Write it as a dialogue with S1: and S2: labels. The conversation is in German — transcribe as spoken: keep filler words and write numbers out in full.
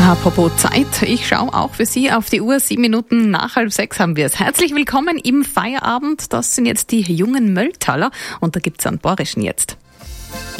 S1: Apropos Zeit, ich schaue auch für Sie auf die Uhr. Sieben Minuten nach halb sechs haben wir es. Herzlich willkommen im Feierabend. Das sind jetzt die jungen Mölltaler und da gibt's einen Bayerischen jetzt.